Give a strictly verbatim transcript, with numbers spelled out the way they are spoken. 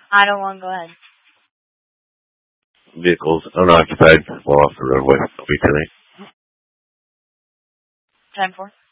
I don't want to go ahead. Vehicles unoccupied while off the roadway. Will be tonight. ten four.